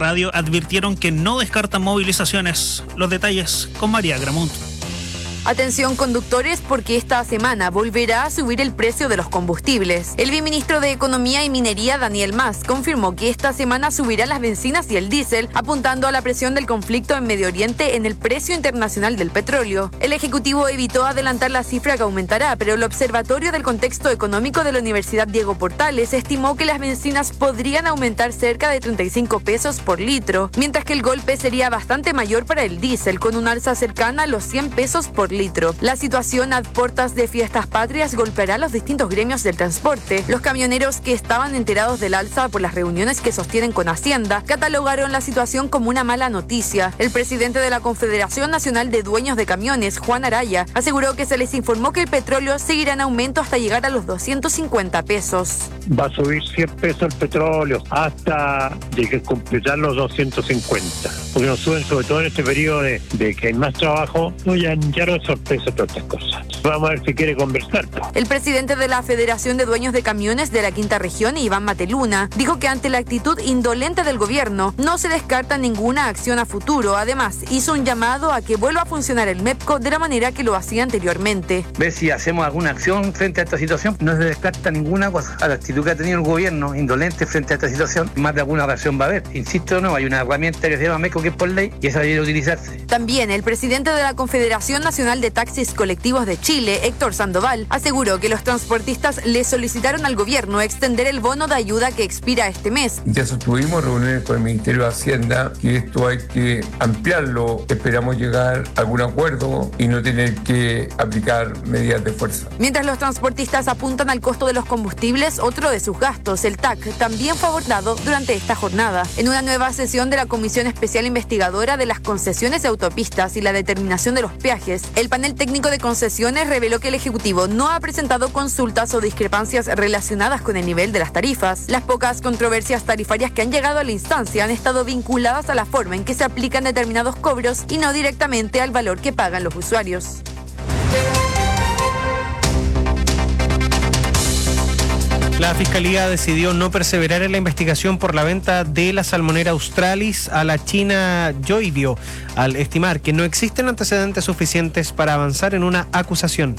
Radio advirtieron que no descartan movilizaciones. Los detalles con María Gramunt. Atención conductores, porque esta semana volverá a subir el precio de los combustibles. El viceministro de Economía y Minería, Daniel Mas, confirmó que esta semana subirán las bencinas y el diésel, apuntando a la presión del conflicto en Medio Oriente en el precio internacional del petróleo. El Ejecutivo evitó adelantar la cifra que aumentará, pero el Observatorio del Contexto Económico de la Universidad Diego Portales estimó que las bencinas podrían aumentar cerca de 35 pesos por litro, mientras que el golpe sería bastante mayor para el diésel, con un alza cercana a los 100 pesos por litro. La situación a puertas de fiestas patrias golpeará a los distintos gremios del transporte. Los camioneros que estaban enterados del alza por las reuniones que sostienen con Hacienda catalogaron la situación como una mala noticia. El presidente de la Confederación Nacional de Dueños de Camiones, Juan Araya, aseguró que se les informó que el petróleo seguirá en aumento hasta llegar a los 250 pesos. Va a subir 100 pesos el petróleo hasta completar los 250, porque nos suben sobre todo en este periodo de que hay más trabajo. No, ya no es sorpresa todas estas cosas. Vamos a ver si quiere conversar. El presidente de la Federación de Dueños de Camiones de la Quinta Región, Iván Mateluna, dijo que ante la actitud indolente del gobierno no se descarta ninguna acción a futuro. Además, hizo un llamado a que vuelva a funcionar el MEPCO de la manera que lo hacía anteriormente. Ver si hacemos alguna acción frente a esta situación. No se descarta ninguna cosa. A la actitud que ha tenido el gobierno indolente frente a esta situación, más de alguna reacción va a haber. Insisto, no, hay una herramienta que se llama MEPCO que es por ley y esa debe utilizarse. También el presidente de la Confederación Nacional de Taxis Colectivos de Chile, Héctor Sandoval, aseguró que los transportistas le solicitaron al gobierno extender el bono de ayuda que expira este mes. Ya sostuvimos reuniones con el Ministerio de Hacienda y esto hay que ampliarlo. Esperamos llegar a algún acuerdo y no tener que aplicar medidas de fuerza. Mientras los transportistas apuntan al costo de los combustibles, otro de sus gastos, el TAC, también fue abordado durante esta jornada. En una nueva sesión de la Comisión Especial Investigadora de las Concesiones de Autopistas y la Determinación de los Peajes, el panel técnico de concesiones reveló que el Ejecutivo no ha presentado consultas o discrepancias relacionadas con el nivel de las tarifas. Las pocas controversias tarifarias que han llegado a la instancia han estado vinculadas a la forma en que se aplican determinados cobros y no directamente al valor que pagan los usuarios. La Fiscalía decidió no perseverar en la investigación por la venta de la salmonera Australis a la china Yoibio, al estimar que no existen antecedentes suficientes para avanzar en una acusación.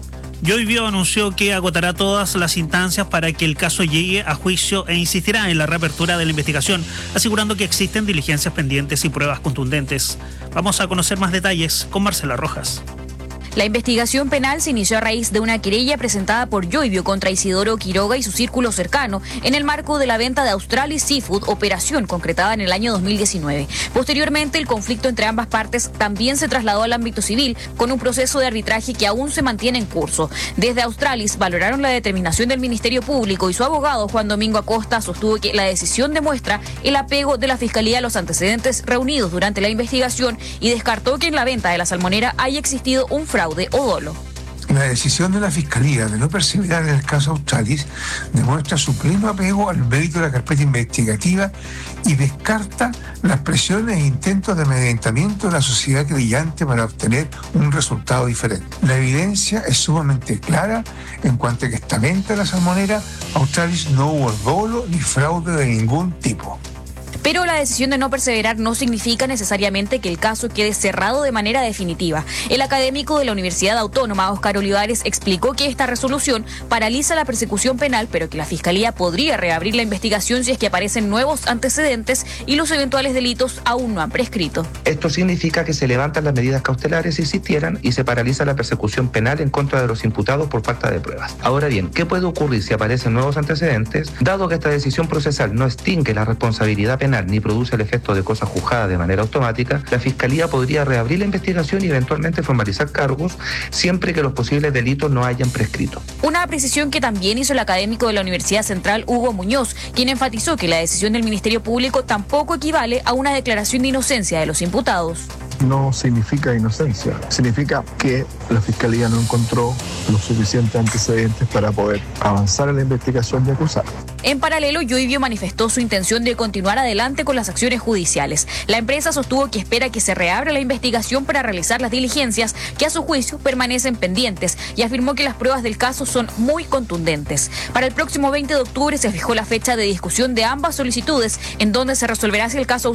Yoibio anunció que agotará todas las instancias para que el caso llegue a juicio e insistirá en la reapertura de la investigación, asegurando que existen diligencias pendientes y pruebas contundentes. Vamos a conocer más detalles con Marcela Rojas. La investigación penal se inició a raíz de una querella presentada por Yoibio contra Isidoro Quiroga y su círculo cercano en el marco de la venta de Australis Seafood, operación concretada en el año 2019. Posteriormente, el conflicto entre ambas partes también se trasladó al ámbito civil con un proceso de arbitraje que aún se mantiene en curso. Desde Australis valoraron la determinación del Ministerio Público y su abogado Juan Domingo Acosta sostuvo que la decisión demuestra el apego de la Fiscalía a los antecedentes reunidos durante la investigación y descartó que en la venta de la salmonera haya existido un fraude o dolo. La decisión de la Fiscalía de no perseverar en el caso Australis demuestra su pleno apego al mérito de la carpeta investigativa y descarta las presiones e intentos de amedrentamiento de la sociedad creyente para obtener un resultado diferente. La evidencia es sumamente clara en cuanto a que esta venta de la salmonera Australis no hubo dolo ni fraude de ningún tipo. Pero la decisión de no perseverar no significa necesariamente que el caso quede cerrado de manera definitiva. El académico de la Universidad Autónoma, Óscar Olivares, explicó que esta resolución paraliza la persecución penal, pero que la Fiscalía podría reabrir la investigación si es que aparecen nuevos antecedentes y los eventuales delitos aún no han prescrito. Esto significa que se levantan las medidas cautelares si existieran y se paraliza la persecución penal en contra de los imputados por falta de pruebas. Ahora bien, ¿qué puede ocurrir si aparecen nuevos antecedentes? Dado que esta decisión procesal no extingue la responsabilidad penal ni produce el efecto de cosa juzgada de manera automática, la Fiscalía podría reabrir la investigación y eventualmente formalizar cargos siempre que los posibles delitos no hayan prescrito. Una precisión que también hizo el académico de la Universidad Central, Hugo Muñoz, quien enfatizó que la decisión del Ministerio Público tampoco equivale a una declaración de inocencia de los imputados. No significa inocencia, significa que la Fiscalía no encontró los suficientes antecedentes para poder avanzar en la investigación y acusar. En paralelo, Yoibio manifestó su intención de continuar adelante con las acciones judiciales. La empresa sostuvo que espera que se reabra la investigación para realizar las diligencias que a su juicio permanecen pendientes y afirmó que las pruebas del caso son muy contundentes. Para el próximo 20 de octubre se fijó la fecha de discusión de ambas solicitudes, en donde se resolverá si el caso